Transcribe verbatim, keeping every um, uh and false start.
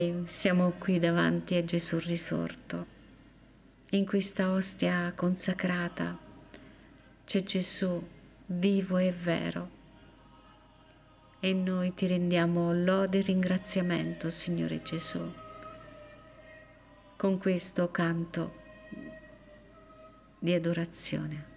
Siamo qui davanti a Gesù risorto. In questa ostia consacrata c'è Gesù vivo e vero. E noi ti rendiamo lode e ringraziamento, Signore Gesù, con questo canto di adorazione.